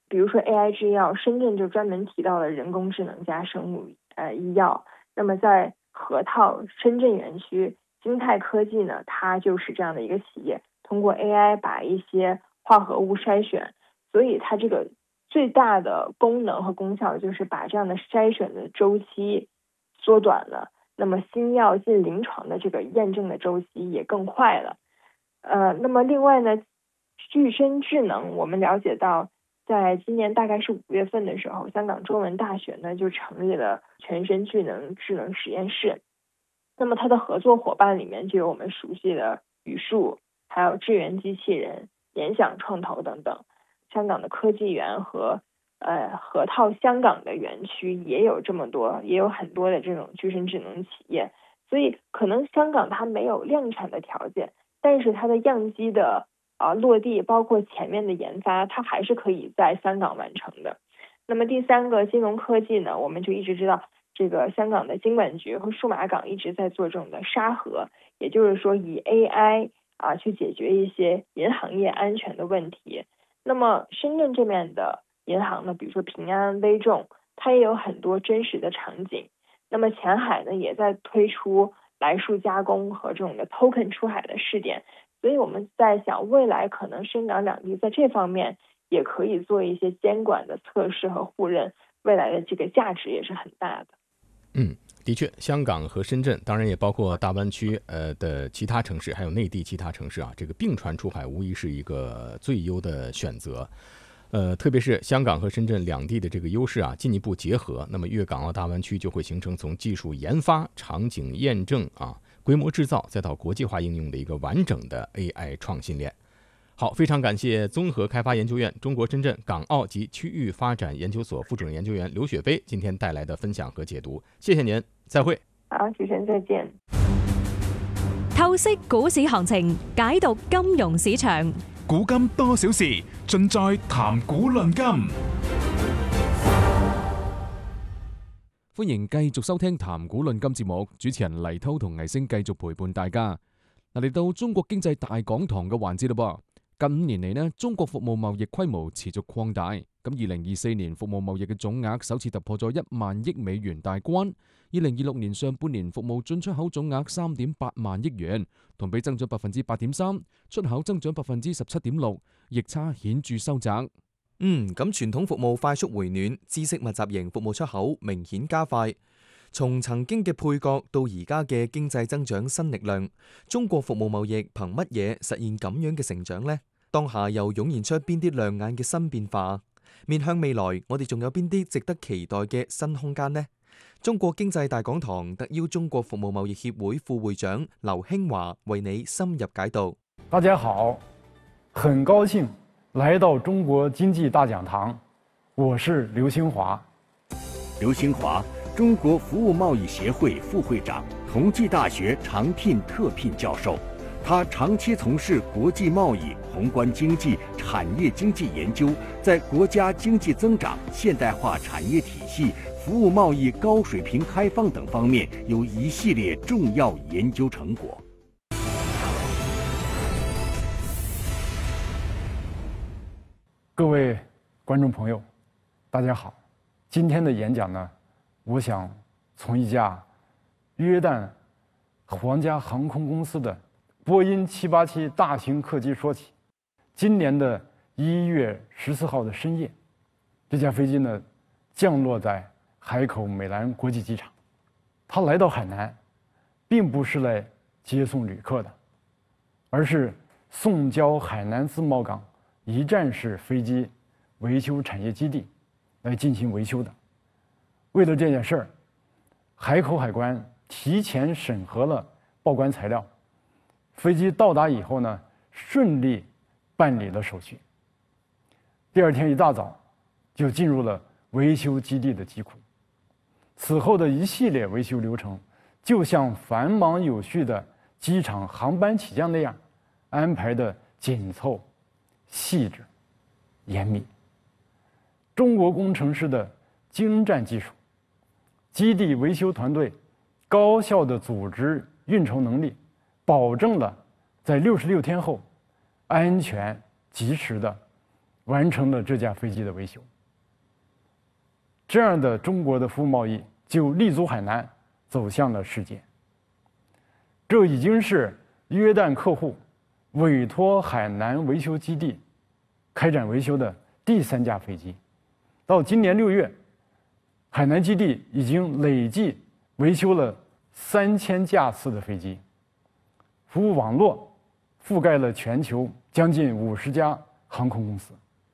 比如说 AI 制药，深圳就专门提到了人工智能加生物医药。那么在河套深圳园区，金泰科技呢，它就是这样的一个企业，通过 AI 把一些化合物筛选，所以它这个最大的功能和功效就是把这样的筛选的周期缩短了，那么新药进临床的这个验证的周期也更快了。那么另外呢，具身智能，我们了解到，在今年大概是5月份的时候，香港中文大学呢就成立了全身智能实验室。那么它的合作伙伴里面就有我们熟悉的语数，还有智源机器人、联想创投等等。香港的科技园和河套香港的园区也有很多的这种具身智能企业。所以可能香港它没有量产的条件，但是它的样机的落地，包括前面的研发，它还是可以在香港完成的。那么第三个金融科技呢，我们就一直知道，这个香港的金管局和数码港一直在做这种的沙盒，也就是说以 AI 去解决一些银行业安全的问题。那么深圳这边的银行呢，比如说平安、微众，它也有很多真实的场景。那么前海呢，也在推出来数加工和这种的 token 出海的试点。所以我们在想，未来可能深港两地在这方面也可以做一些监管的测试和互认，未来的这个价值也是很大的。 的确，香港和深圳，当然也包括大湾区的其他城市，还有内地其他城市这个并船出海无疑是一个最优的选择。特别是香港和深圳两地的这个优势进一步结合，那么粤港澳大湾区就会形成从技术研发、场景验证规模制造，再到国际化应用的一个完整的 AI 创新链。好，非常感谢综合开发研究院中国深圳港澳及区域发展研究所副主任研究员刘雪飞今天带来的分享和解读，謝謝您，再會。 好，主持人再見。 透析股市行情，解讀金融市場， 古今多少事，盡在談股論金。歡迎繼續收聽談股論金節目，主持人黎滔同魏星繼續陪伴大家。嚟到中國經濟大講堂嘅環節啦噃。近5年嚟呢，中國服務貿易規模持續擴大。咁2024年服務貿易嘅總額首次突破咗1萬億美元大關。2026年上半年服務進出口總額3.8萬億元，同比增長8.3%，出口增長17.6%，逆差顯著收窄。 咁傳統服務快速回暖，知識密集型服務出口明顯加快。從曾經嘅配角到而家嘅經濟增長新力量，中國服務貿易憑乜嘢實現咁樣嘅成長呢？當下又湧現出邊啲亮眼嘅新變化？面向未來，我哋仲有邊啲值得期待嘅新空間呢？中國經濟大講堂特邀中國服務貿易協會副會長劉興華為你深入解讀。 大家好，很高興來到中國經濟大講堂，我是劉興華。 劉興華，中國服務貿易協會副會長，同濟大學常聘特聘教授。他長期從事國際貿易、宏觀經濟、產業經濟研究，在國家經濟增長、現代化產業體系、服務貿易高水平開放等方面有一系列重要研究成果。 各位觀眾朋友，大家好。今天的演講呢，我想從一架約旦皇家航空公司的波音787大型客機說起。今年的1月14號的深夜，這架飛機呢降落在海口美蘭國際機場。它來到海南，並不是來接送旅客的，而是送交海南自貿港一站式飛機維修產業基地來進行維修的。為了這件事兒，海口海關提前審核了報關材料，飛機到達以後呢，順利辦理了手續。第二天一大早就進入了維修基地的機庫。此後的一系列維修流程，就像繁忙有序的機場航班起降那樣，安排的緊湊、細緻、嚴密。中國工程師的精湛技術，基地維修團隊高效的組織運籌能力，保證了在66天後安全及時的完成了这架飞机的维修。这样的中国的服务贸易就立足海南，走向了世界。这已经是约旦客户委托海南维修基地开展维修的第3架飞机。到今年6月，海南基地已经累计维修了3000架次的飞机，服务网络覆盖了全球将近50家航空公司。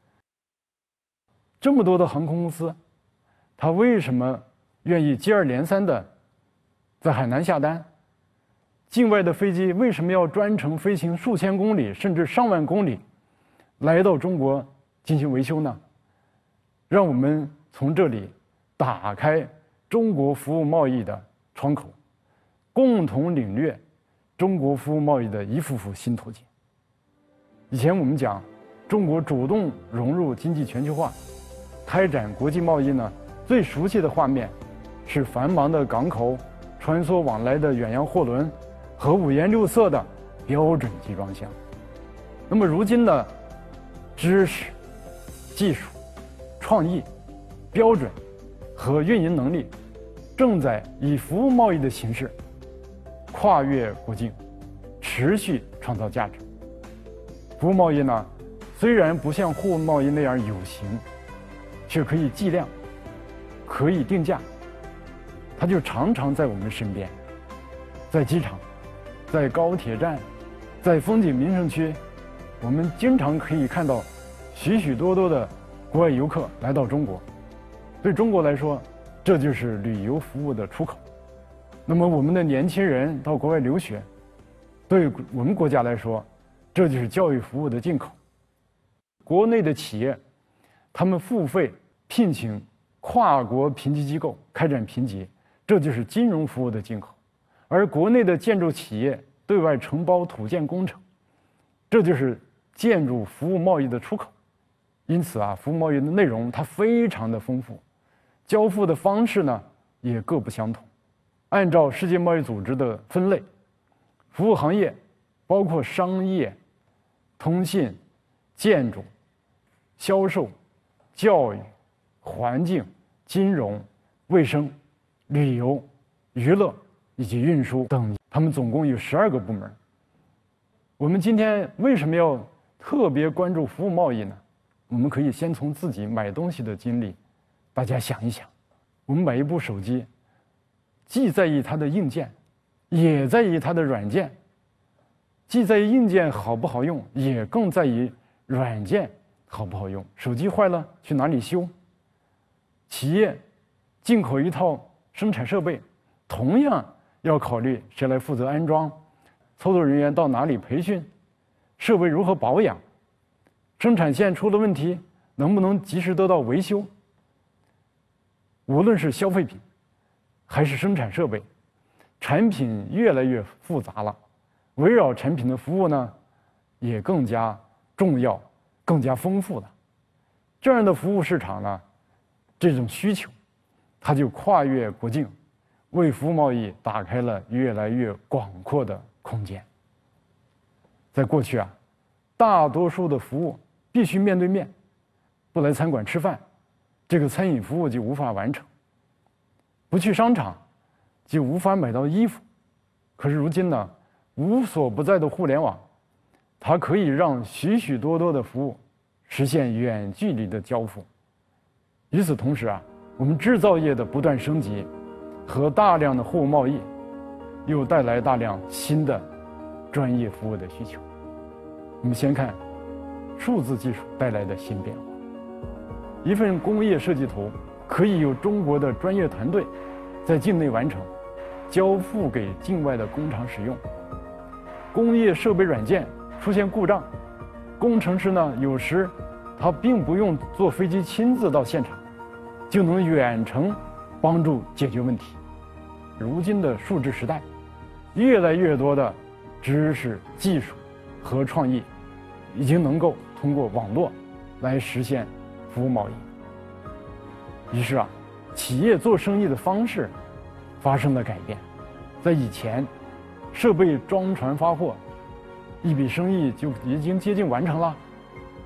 这么多的航空公司，他为什么愿意接二连三的在海南下单？境外的飞机为什么要专程飞行数千公里甚至上万公里来到中国进行维修呢？让我们从这里打开中国服务贸易的窗口，共同领略中国服务贸易的一幅幅新图景。以前我们讲中国主动融入经济全球化，开展国际贸易呢，最熟悉的画面是繁忙的港口、穿梭往来的远洋货轮和五颜六色的标准集装箱。那么如今的知识、技术、创意、标准和运营能力正在以服务贸易的形式跨越国境，持续创造价值。服务贸易呢，虽然不像货物贸易那样有形，却可以计量，可以定价，它就常常在我们身边，在机场，在高铁站，在风景名胜区，我们经常可以看到许许多多的国外游客来到中国。对中国来说，这就是旅游服务的出口。那么我们的年轻人到国外留学，对我们国家来说，这就是教育服务的进口。国内的企业，他们付费聘请跨国评级机构开展评级，这就是金融服务的进口。而国内的建筑企业对外承包土建工程，这就是建筑服务贸易的出口。因此啊，服务贸易的内容它非常的丰富，交付的方式呢也各不相同。按照世界贸易组织的分类，服务行业包括商业、通信、建筑、销售、教育、环境、金融、卫生、旅游、娱乐以及运输等，他们总共有12个部门。我们今天为什么要特别关注服务贸易呢？我们可以先从自己买东西的经历，大家想一想，我们买一部手机，既在意它的硬件，也在意它的软件，既在意硬件好不好用，也更在意软件好不好用。手机坏了去哪里修？企业进口一套生产设备，同样要考虑谁来负责安装，操作人员到哪里培训，设备如何保养，生产线出了问题能不能及时得到维修。无论是消费品还是生产设备，产品越来越复杂了，围绕产品的服务呢也更加重要，更加丰富了。这样的服务市场呢，这种需求它就跨越国境，为服务贸易打开了越来越广阔的空间。在过去啊，大多数的服务必须面对面，不来餐馆吃饭，这个餐饮服务就无法完成；不去商场，就无法买到衣服。可是如今呢，无所不在的互联网，它可以让许许多多的服务实现远距离的交付。与此同时啊，我们制造业的不断升级和大量的货物贸易，又带来大量新的专业服务的需求。我们先看数字技术带来的新变化。一份工业设计图可以由中国的专业团队在境内完成，交付给境外的工厂使用。工业设备软件出现故障，工程师呢有时他并不用坐飞机亲自到现场，就能远程帮助解决问题。如今的数字时代，越来越多的知识、技术和创意已经能够通过网络来实现服务贸易。于是啊，企业做生意的方式发生了改变。在以前，设备装船发货，一笔生意就已经接近完成了。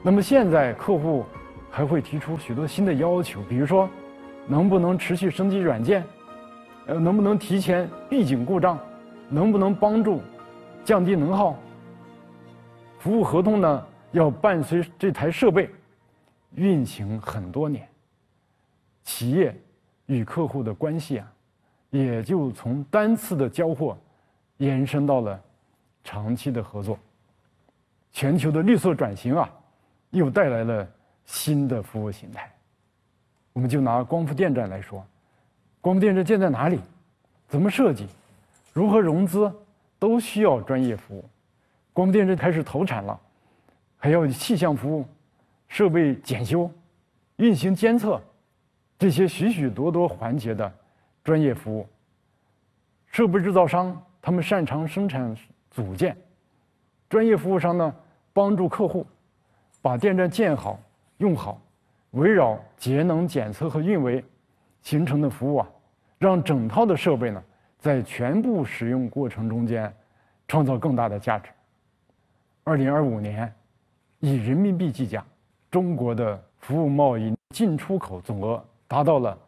那么现在客户还会提出许多新的要求，比如说能不能持续升级软件，能不能提前预警故障，能不能帮助降低能耗。服务合同呢，要伴随这台设备运行很多年，企业与客户的关系啊，也就从单次的交货延伸到了长期的合作。全球的绿色转型啊，又带来了新的服务形态。我们就拿光伏电站来说，光伏电站建在哪里，怎么设计，如何融资，都需要专业服务。光伏电站开始投产了，还要气象服务、设备检修、运行监测，这些许许多多环节的专业服务。设备制造商他们擅长生产组件，专业服务商呢帮助客户把电站建好用好，围绕节能检测和运维形成的服务啊，让整套的设备呢在全部使用过程中间创造更大的价值。2025年，以人民币计价，中国的服务贸易进出口总额达到了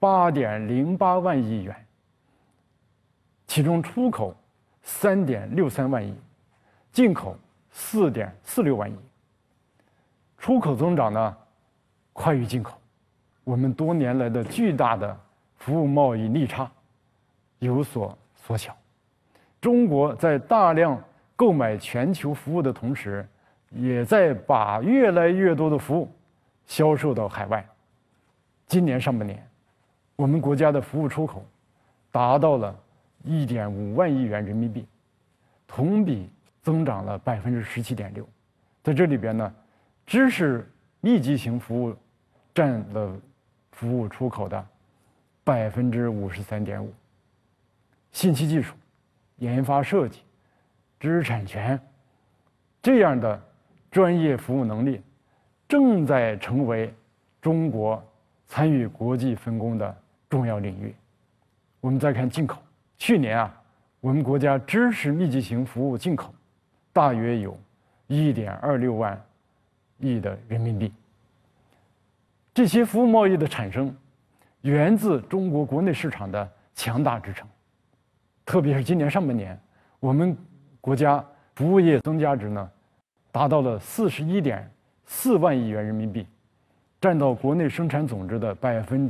8.08万亿元，其中出口3.63万亿，进口4.46万亿。出口增长呢快于进口，我们多年来的巨大的服务贸易逆差有所缩小。中国在大量购买全球服务的同时，也在把越来越多的服务销售到海外。今年上半年，我们国家的服务出口达到了1.5万亿元人民币，同比增长了17.6%。在这里边呢，知识密集型服务占了服务出口的53.5%，信息技术、研发设计、知识产权这样的专业服务能力，正在成为中国参与国际分工的重要领域。我们再看进口，去年啊，我们国家知识密集型服务进口大约有1.26万亿的人民币。这些服务贸易的产生，源自中国国内市场的强大支撑。特别是今年上半年，我们国家服务业增加值呢，达到了41.4万亿元人民币，占到国内生产总值的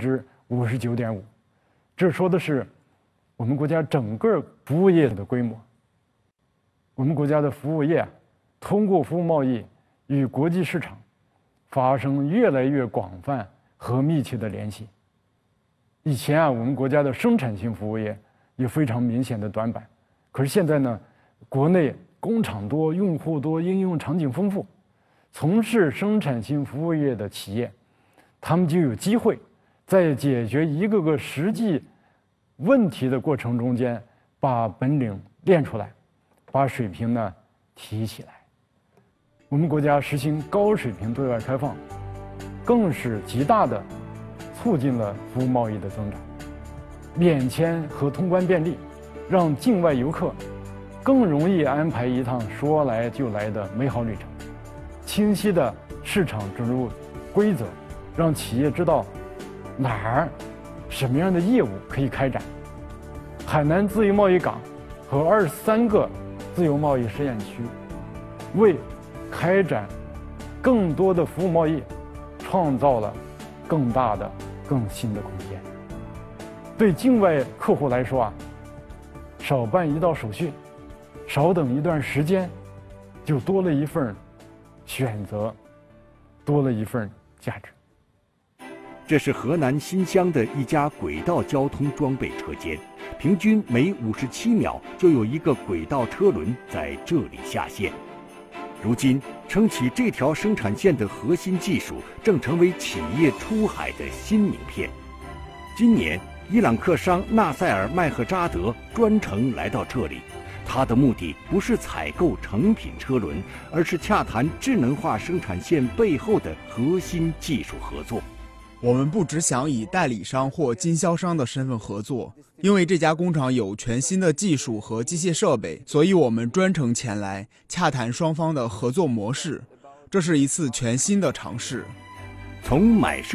59.5%。这说的是我们国家整个服务业的规模。我们国家的服务业通过服务贸易与国际市场发生越来越广泛和密切的联系。以前啊，我们国家的生产性服务业有非常明显的短板，可是现在呢，国内工厂多、用户多、应用场景丰富，从事生产性服务业的企业，他们就有机会在解决一个个实际问题的过程中间，把本领练出来，把水平呢提起来。我们国家实行高水平对外开放，更是极大的促进了服务贸易的增长。免签和通关便利，让境外游客更容易安排一趟说来就来的美好旅程。清晰的市场准入规则，让企业知道哪儿什么样的业务可以开展。海南自由贸易港和23个自由贸易试验区，为开展更多的服务贸易创造了更大的、更新的空间。对境外客户来说啊，少办一道手续，少等一段时间，就多了一份选择，多了一份价值。 这是河南新乡的一家轨道交通装备车间，平均每57秒就有一个轨道车轮在这里下线。如今，撑起这条生产线的核心技术正成为企业出海的新名片。今年，伊朗客商纳赛尔麦赫扎德专程来到这里，他的目的不是采购成品车轮，而是洽谈智能化生产线背后的核心技术合作。 我们不只想以代理商或经销商的身份合作，因为这家工厂有全新的技术和机械设备，所以我们专程前来洽谈双方的合作模式。 这是一次全新的尝试。 从买